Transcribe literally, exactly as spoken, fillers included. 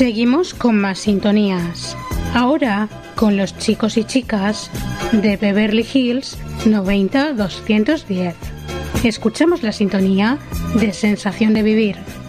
Seguimos con más sintonías. Ahora con los chicos y chicas de Beverly Hills noventa doscientos diez. Escuchamos la sintonía de Sensación de Vivir.